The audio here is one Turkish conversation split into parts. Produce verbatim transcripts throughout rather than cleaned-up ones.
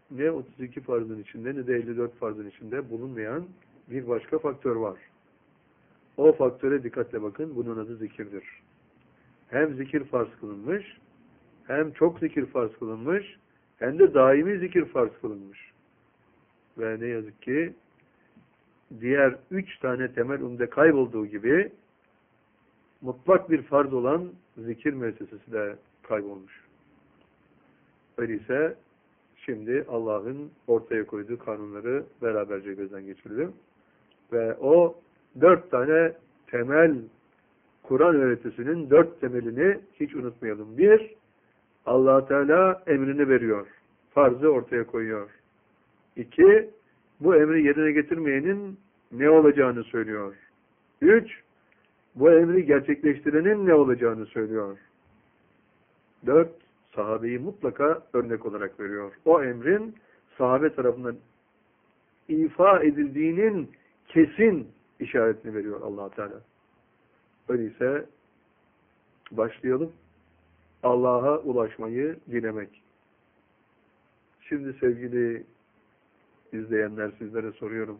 ne otuz iki farzın içinde ne de elli dört farzın içinde bulunmayan bir başka faktör var. O faktöre dikkatle bakın. Bunun adı zikirdir. Hem zikir farz kılınmış, hem çok zikir farz kılınmış, hem de daimi zikir farz kılınmış. Ve ne yazık ki diğer üç tane temel umde kaybolduğu gibi mutlak bir farz olan zikir müessesesi de kaybolmuş. Öyleyse şimdi Allah'ın ortaya koyduğu kanunları beraberce gözden geçirelim. Ve o dört tane temel Kur'an öğretisinin dört temelini hiç unutmayalım. Bir, Allah Teala emrini veriyor. Farzı ortaya koyuyor. İki, bu emri yerine getirmeyenin ne olacağını söylüyor. Üç, bu emri gerçekleştirenin ne olacağını söylüyor. Dört, sahabeyi mutlaka örnek olarak veriyor. O emrin sahabe tarafından ifa edildiğinin kesin işaretini veriyor Allah Teala. Öyleyse başlayalım. Allah'a ulaşmayı dilemek. Şimdi sevgili izleyenler, sizlere soruyorum.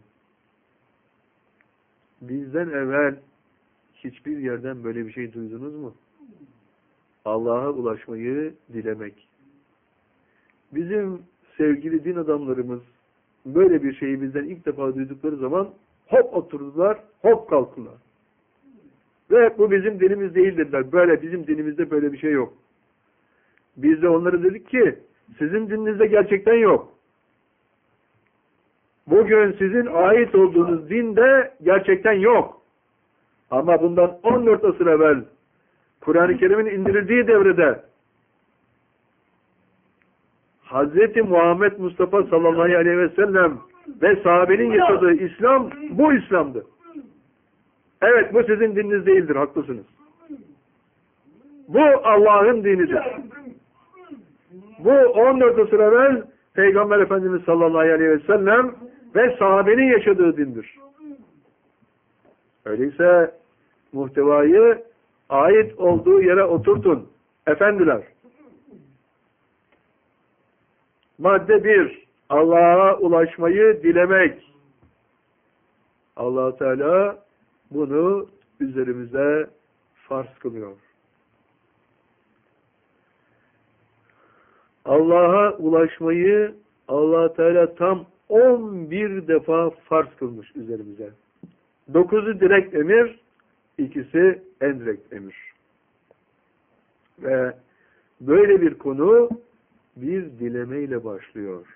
Bizden evvel hiçbir yerden böyle bir şey duydunuz mu? Allah'a ulaşmayı dilemek. Bizim sevgili din adamlarımız böyle bir şeyi bizden ilk defa duydukları zaman hop oturdular, hop kalktılar. Ve bu bizim dinimiz değil dediler. Böyle, bizim dinimizde böyle bir şey yok. Biz de onlara dedik ki, sizin dininizde gerçekten yok. Bugün sizin ait olduğunuz dinde gerçekten yok. Ama bundan on dört asır evvel Kur'an-ı Kerim'in indirildiği devrede Hazreti Muhammed Mustafa sallallahu aleyhi ve sellem ve sahabenin yaşadığı İslam bu İslam'dı. Evet, bu sizin dininiz değildir, haklısınız. Bu Allah'ın dinidir. Bu on dört asır evvel Peygamber Efendimiz sallallahu aleyhi ve sellem ve sahabenin yaşadığı dindir. Öyleyse muhtevayı ait olduğu yere oturtun. Efendiler. Madde bir. Allah'a ulaşmayı dilemek. Allah Teala bunu üzerimize farz kılıyor. Allah'a ulaşmayı Allah Teala tam on bir defa farz kılmış üzerimize. Dokuzu direkt emir, ikisi endirekt emir. Ve böyle bir konu bir dilemeyle başlıyor.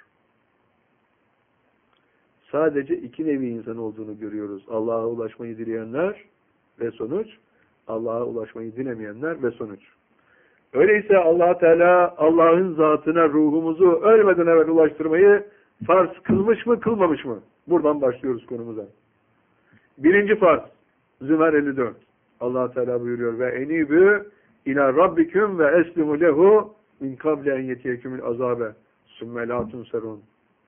Sadece iki nevi insan olduğunu görüyoruz. Allah'a ulaşmayı dileyenler ve sonuç, Allah'a ulaşmayı dilemeyenler ve sonuç. Öyleyse Allah Teala Allah'ın zatına ruhumuzu ölmeden evvel ulaştırmayı farz kılmış mı, kılmamış mı? Buradan başlıyoruz konumuza. Birinci farz, Zümer elli dört. Allah Teala buyuruyor ve enibü ila rabbiküm ve eslimu lehu min kable en yetiyekümül azabe sümme la tunserun.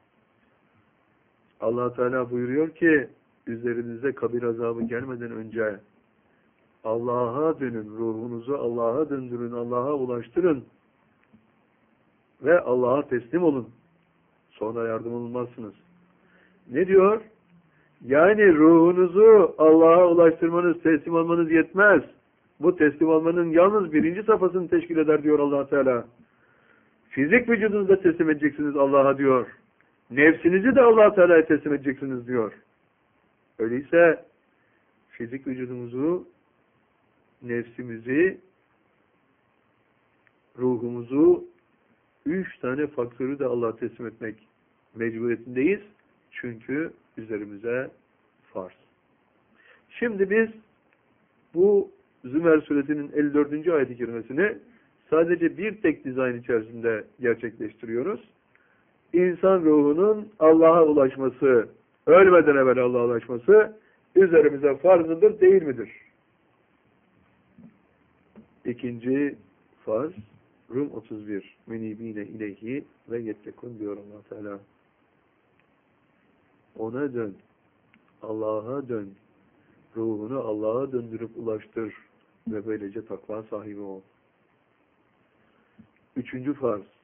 Allah Teala buyuruyor ki üzerinize kabir azabı gelmeden önce Allah'a dönün, ruhunuzu Allah'a döndürün, Allah'a ulaştırın ve Allah'a teslim olun. Sonra yardım olunmazsınız. Ne diyor? Yani ruhunuzu Allah'a ulaştırmanız, teslim olmanız yetmez. Bu teslim olmanın yalnız birinci safhasını teşkil eder diyor Allah Teala. Fizik vücudunuzu da teslim edeceksiniz Allah'a diyor. Nefsinizi de Allah Teala'ya teslim edeceksiniz diyor. Öyleyse fizik vücudumuzu, nefsimizi, ruhumuzu, üç tane faktörü de Allah'a teslim etmek mecburiyetindeyiz. Çünkü üzerimize farz. Şimdi biz bu Zümer suresinin elli dördüncü ayet-i kerimesini sadece bir tek dizayn içerisinde gerçekleştiriyoruz. İnsan ruhunun Allah'a ulaşması, ölmeden evvel Allah'a ulaşması üzerimize farzıdır, değil midir? İkinci farz, Rum otuz bir. Menibine ileyhi ve yettekun diyor Allah Teala. Ona dön. Allah'a dön. Ruhunu Allah'a döndürüp ulaştır ve böylece takva sahibi ol. Üçüncü farz.